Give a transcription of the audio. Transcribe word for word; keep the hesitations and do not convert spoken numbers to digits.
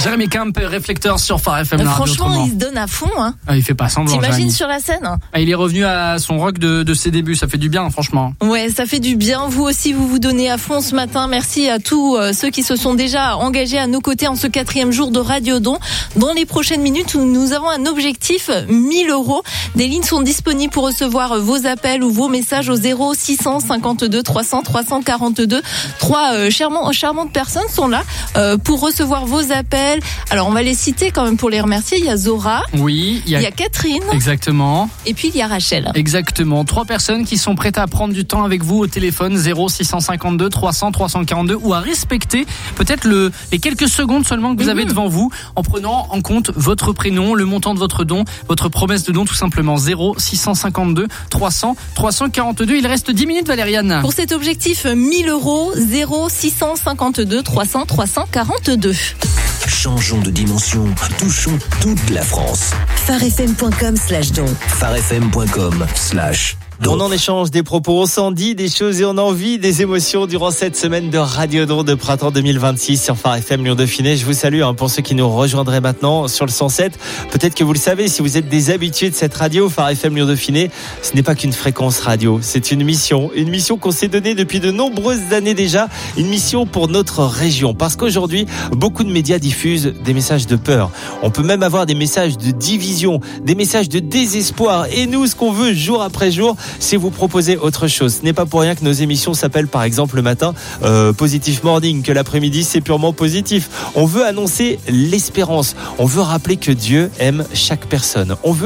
Jérémy Camp, réflecteur sur Phare F M. Euh, franchement, il se donne à fond. Hein. Ah, il fait pas semblant. T'imagines Jérémy. sur la scène. Ah, il est revenu à son rock de, de ses débuts. Ça fait du bien, franchement. Ouais, ça fait du bien. Vous aussi, vous vous donnez à fond ce matin. Merci à tous euh, ceux qui se sont déjà engagés à nos côtés en ce quatrième jour de Radiodon. Dans les prochaines minutes, nous avons un objectif mille euros. Des lignes sont disponibles pour recevoir vos appels ou vos messages au zéro six cent cinquante-deux trois cents trois cent quarante-deux. Trois euh, charmants, charmantes personnes sont là euh, pour recevoir vos appels. Alors, on va les citer quand même pour les remercier. Il y a Zora. Oui. Il y a, il y a Catherine. Exactement. Et puis, il y a Rachel. Exactement. Trois personnes qui sont prêtes à prendre du temps avec vous au téléphone zéro six cent cinquante-deux trois cents trois cent quarante-deux ou à respecter peut-être le, les quelques secondes seulement que vous avez devant vous en prenant en compte votre prénom, le montant de votre don, votre promesse de don tout simplement. Zéro six cent cinquante-deux trois cents trois cent quarante-deux. Il reste dix minutes, Valériane. Pour cet objectif mille euros, zéro six cent cinquante-deux trois cents trois cent quarante-deux. Changeons de dimension, touchons toute la France. pharefm point com slash don. pharefm point com slash On en échange des propos, on s'en dit des choses et on en vit des émotions durant cette semaine de Radiodon de printemps deux mille vingt-six sur Phare F M Lyon Dauphiné. Je vous salue hein, pour ceux qui nous rejoindraient maintenant sur le cent sept. Peut-être que vous le savez, si vous êtes des habitués de cette radio, Phare F M Lyon Dauphiné, ce n'est pas qu'une fréquence radio, c'est une mission. Une mission qu'on s'est donnée depuis de nombreuses années déjà. Une mission pour notre région. Parce qu'aujourd'hui, beaucoup de médias diffusent des messages de peur. On peut même avoir des messages de division, des messages de désespoir. Et nous, ce qu'on veut jour après jour, c'est vous proposer autre chose. Ce n'est pas pour rien que nos émissions s'appellent par exemple le matin euh, Positive Morning, que l'après-midi c'est purement positif. On veut annoncer l'espérance. On veut rappeler que Dieu aime chaque personne. On veut